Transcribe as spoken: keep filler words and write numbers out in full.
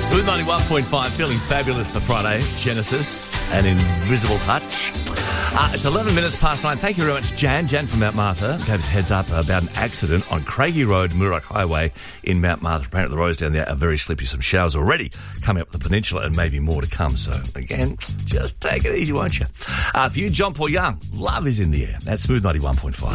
Smooth ninety-one point five, feeling fabulous for Friday. Genesis and Invisible Touch. Uh, it's eleven minutes past nine. Thank you very much, Jan. Jan from Mount Martha gave us a heads up about an accident on Craigie Road, Murdoch Highway in Mount Martha. Apparently the roads down there are very slippery. Some showers already coming up the peninsula and maybe more to come. So, again, just take it easy, won't you? Uh, for you, John Paul Young, love is in the air. That's Smooth ninety-one point five.